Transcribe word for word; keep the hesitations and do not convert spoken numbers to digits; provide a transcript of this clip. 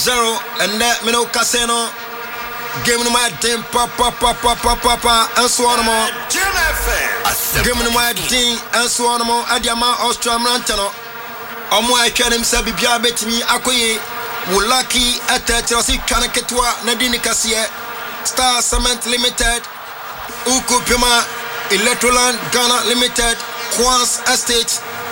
zero and that me no casino. Give me my team, papa, papa, papa, papa, and so on. Give me my team, and so on. Adiama Australia Rantano. Omo I can him say bibia betimi akoye. Mulaki Atetrasi Kanaketwa Nadini Kasie Star Cement Limited Uku Pima Electroland Ghana Limited Kwans Estate